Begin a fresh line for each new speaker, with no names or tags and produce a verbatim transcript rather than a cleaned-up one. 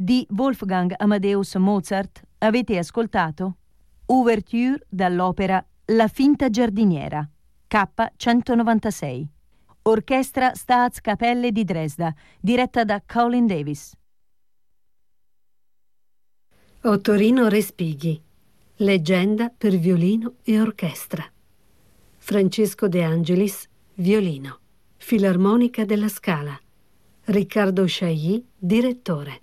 di Wolfgang Amadeus Mozart avete ascoltato Ouverture dall'opera La finta giardiniera, K centonovantasei, Orchestra Staatskapelle di Dresda, diretta da Colin Davis.
Ottorino Respighi, leggenda per violino e orchestra. Francesco De Angelis, violino. Filarmonica della Scala. Riccardo Chailly, direttore.